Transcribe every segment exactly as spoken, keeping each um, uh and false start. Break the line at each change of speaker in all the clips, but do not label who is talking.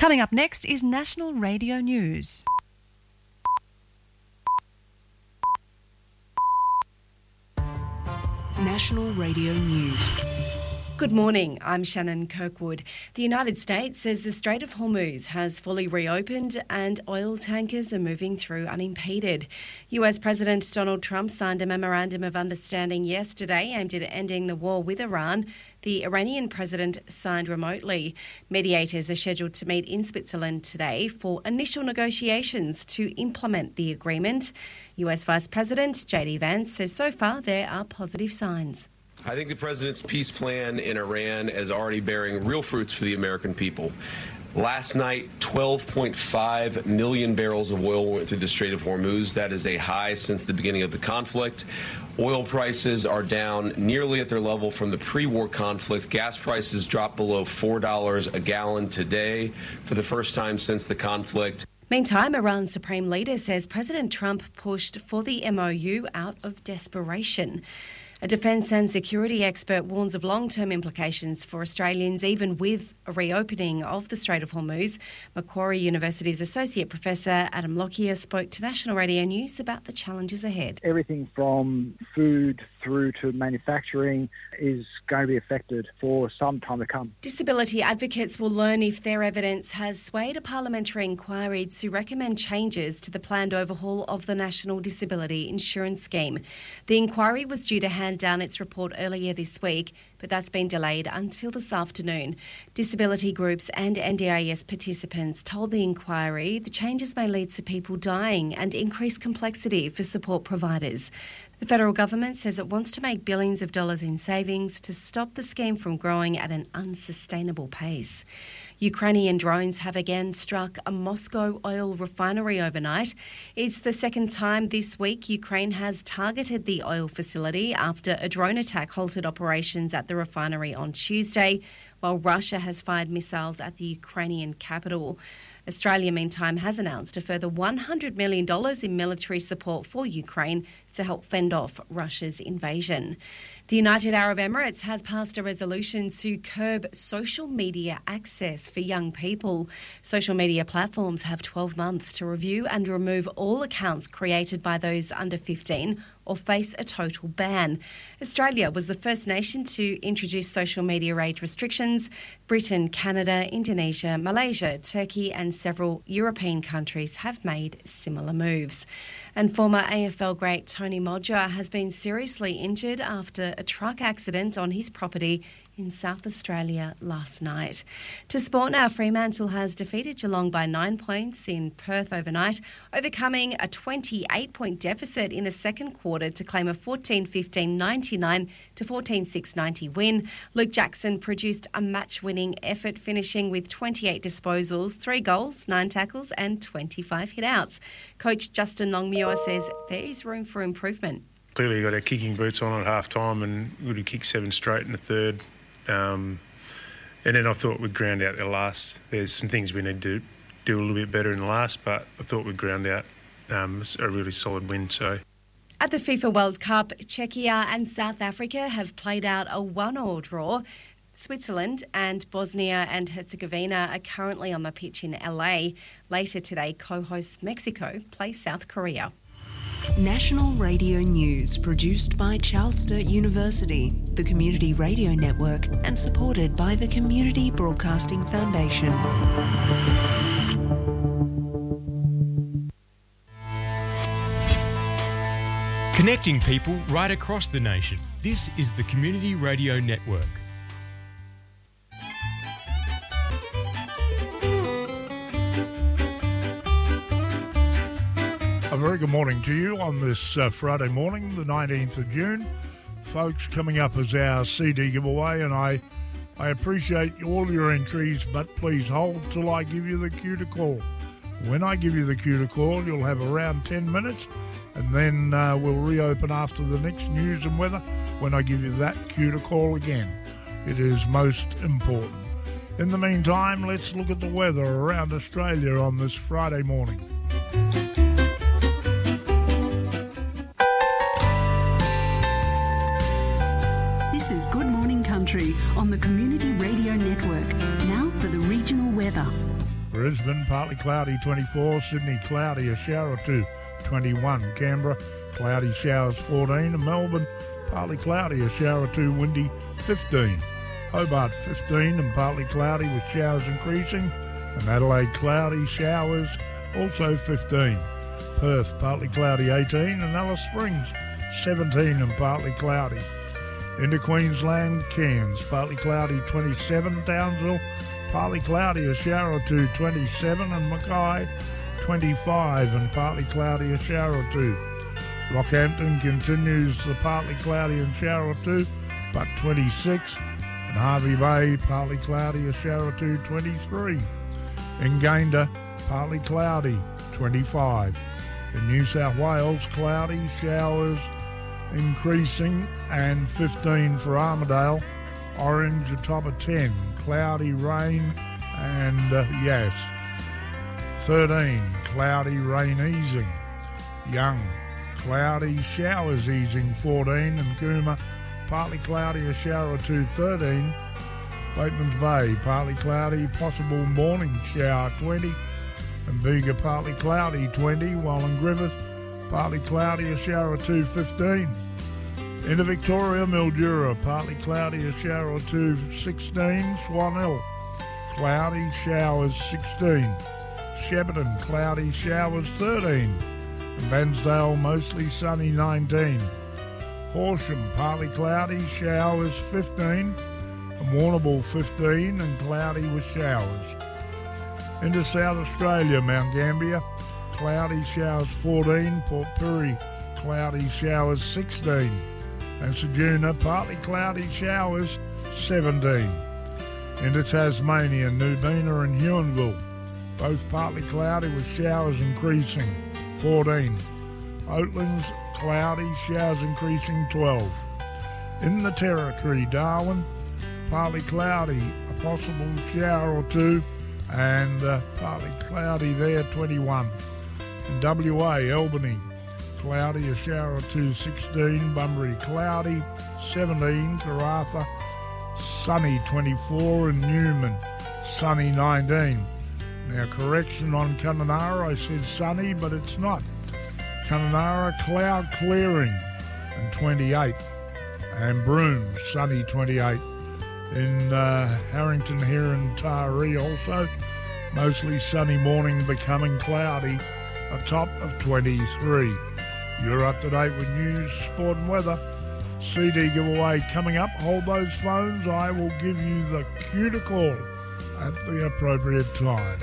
Coming up next is National Radio News.
National Radio News.
Good morning, I'm Shannon Kirkwood. The United States says the Strait of Hormuz has fully reopened and oil tankers are moving through unimpeded. U S President Donald Trump signed a memorandum of understanding yesterday aimed at ending the war with Iran. The Iranian president signed remotely. Mediators are scheduled to meet in Switzerland today for initial negotiations to implement the agreement. U S Vice President J D Vance says so far there are positive signs.
I think the president's peace plan in Iran is already bearing real fruits for the American people. Last night, twelve point five million barrels of oil went through the Strait of Hormuz. That is a high since the beginning of the conflict. Oil prices are down nearly at their level from the pre-war conflict. Gas prices dropped below four dollars a gallon today for the first time since the conflict.
Meantime, Iran's supreme leader says President Trump pushed for the M O U out of desperation. A defence and security expert warns of long-term implications for Australians, even with a reopening of the Strait of Hormuz. Macquarie University's Associate Professor Adam Lockyer spoke to National Radio News about the challenges ahead.
Everything from food through to manufacturing is going to be affected for some time to come.
Disability advocates will learn if their evidence has swayed a parliamentary inquiry to recommend changes to the planned overhaul of the National Disability Insurance Scheme. The inquiry was due to hand down its report earlier this week, but that's been delayed until this afternoon. Disability groups and N D I S participants told the inquiry the changes may lead to people dying and increased complexity for support providers. The federal government says it wants to make billions of dollars in savings to stop the scheme from growing at an unsustainable pace. Ukrainian drones have again struck a Moscow oil refinery overnight. It's the second time this week Ukraine has targeted the oil facility after a drone attack halted operations at the refinery on Tuesday, while Russia has fired missiles at the Ukrainian capital. Australia, meantime, has announced a further one hundred million dollars in military support for Ukraine to help fend off Russia's invasion. The United Arab Emirates has passed a resolution to curb social media access for young people. Social media platforms have twelve months to review and remove all accounts created by those under fifteen or face a total ban. Australia was the first nation to introduce social media age restrictions. Britain, Canada, Indonesia, Malaysia, Turkey and several European countries have made similar moves. And former A F L great Tony Modger has been seriously injured after a truck accident on his property in South Australia last night. To sport now, Fremantle has defeated Geelong by nine points in Perth overnight, overcoming a twenty-eight point deficit in the second quarter to claim a fourteen fifteen ninety-nine to fourteen six ninety win. Luke Jackson produced a match-winning effort, finishing with twenty-eight disposals, three goals, nine tackles and twenty-five hit-outs. Coach Justin Longmuir says there is room for improvement.
Clearly got our kicking boots on at half-time and would have kicked seven straight in the third. Um, and then I thought we'd ground out the last. There's some things we need to do a little bit better in the last, but I thought we'd ground out um, a really solid win. So.
At the FIFA World Cup, Czechia and South Africa have played out a one-all draw. Switzerland and Bosnia and Herzegovina are currently on the pitch in L A. Later today, co-hosts Mexico play South Korea.
National Radio News, produced by Charles Sturt University, the Community Radio Network, and supported by the Community Broadcasting Foundation.
Connecting people right across the nation. This is the Community Radio Network.
A very good morning to you on this uh, Friday morning, the nineteenth of June. Folks, coming up is our C D giveaway, and I, I appreciate all your entries, but please hold till I give you the cue to call. When I give you the cue to call, you'll have around ten minutes, and then uh, we'll reopen after the next news and weather when I give you that cue to call again. It is most important. In the meantime, let's look at the weather around Australia on this Friday morning.
This is Good Morning Country on the Community Radio Network. Now for the regional weather.
Brisbane, partly cloudy twenty-four. Sydney, cloudy, a shower or two, twenty-one. Canberra, cloudy showers fourteen. And Melbourne, partly cloudy, a shower or two, windy, fifteen. Hobart, fifteen and partly cloudy with showers increasing. And Adelaide, cloudy, showers, also fifteen. Perth, partly cloudy, eighteen. And Alice Springs, seventeen and partly cloudy. Into Queensland, Cairns, partly cloudy, twenty-seven. Townsville, partly cloudy, a shower or two, twenty-seven. And Mackay, twenty-five and partly cloudy, a shower or two. Rockhampton continues the partly cloudy and shower or two, but twenty-six. And Harvey Bay, partly cloudy, a shower or two, twenty-three. In Gayndah, partly cloudy, twenty-five. In New South Wales, cloudy, showers increasing, and fifteen for Armidale. Orange atop of ten, cloudy, rain, and uh, yes. thirteen, cloudy, rain easing. Young, cloudy, showers easing, fourteen. And Cooma, partly cloudy, a shower or two, thirteen. Bateman's Bay, partly cloudy, possible morning shower, twenty. And Bega, partly cloudy, twenty. While in Griffith, partly cloudy, a shower or two, fifteen. Into Victoria, Mildura, partly cloudy, a shower or two, sixteen. Swan Hill, cloudy, showers, sixteen. Shepparton, cloudy, showers, thirteen. And Bairnsdale, mostly sunny, nineteen. Horsham, partly cloudy, showers, fifteen. And Warrnambool, fifteen, and cloudy with showers. Into South Australia, Mount Gambier, cloudy, showers, fourteen. Port Pirie, cloudy, showers, sixteen. And Ceduna, partly cloudy, showers, seventeen. Into Tasmania, Nubina and Huonville, both partly cloudy with showers increasing, fourteen. Oatlands, cloudy, showers increasing, twelve. In the Territory, Darwin, partly cloudy, a possible shower or two, and uh, partly cloudy there, twenty-one. In W A, Albany, cloudy, a shower or two, sixteen. Bunbury, cloudy, seventeen. Karratha, sunny, twenty-four. And Newman, sunny, nineteen. Now, correction on Kununurra, I said sunny, but it's not. Kununurra, cloud clearing, and twenty-eight. And Broome, sunny, twenty-eight. In uh, Harrington here in Taree also, mostly sunny morning, becoming cloudy, a top of twenty-three. You're up to date with news, sport and weather. C D giveaway coming up. Hold those phones. I will give you the cue to call at the appropriate time.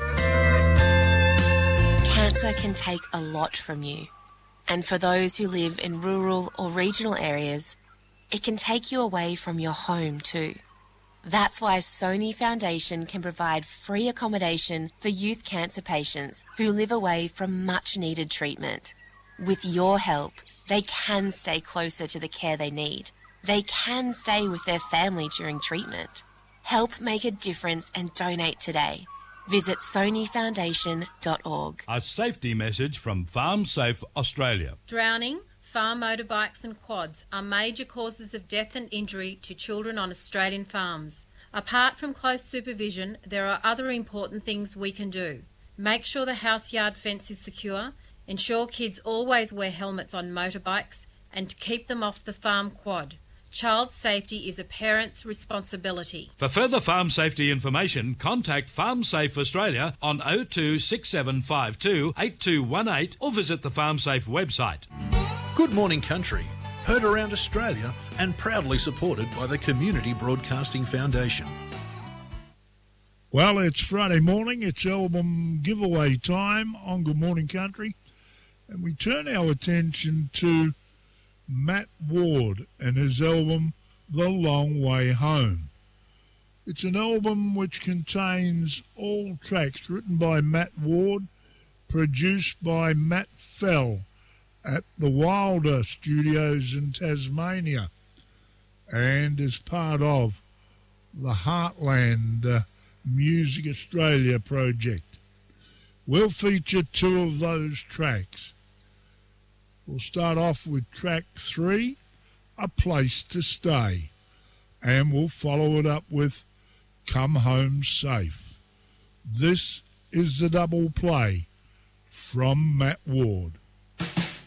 Cancer can take a lot from you. And for those who live in rural or regional areas, it can take you away from your home too. That's why Sony Foundation can provide free accommodation for youth cancer patients who live away from much needed treatment. With your help, they can stay closer to the care they need. They can stay with their family during treatment. Help make a difference and donate today. Visit sony foundation dot org.
A safety message from Farm Safe Australia.
Drowning, farm motorbikes and quads are major causes of death and injury to children on Australian farms. Apart from close supervision, there are other important things we can do. Make sure the house yard fence is secure, ensure kids always wear helmets on motorbikes, and keep them off the farm quad. Child safety is a parent's responsibility.
For further farm safety information, contact Farm Safe Australia on oh two six seven five two eight two one eight or visit the Farm Safe website.
Good Morning Country, heard around Australia and proudly supported by the Community Broadcasting Foundation.
Well, it's Friday morning. It's album giveaway time on Good Morning Country. And we turn our attention to Matt Ward and his album, The Long Way Home. It's an album which contains all tracks written by Matt Ward, produced by Matt Fell at the Wilder Studios in Tasmania, and is part of the Heartland uh, Music Australia project. We'll feature two of those tracks. We'll start off with track three, A Place to Stay, and we'll follow it up with Come Home Safe. This is the double play from Matt Ward.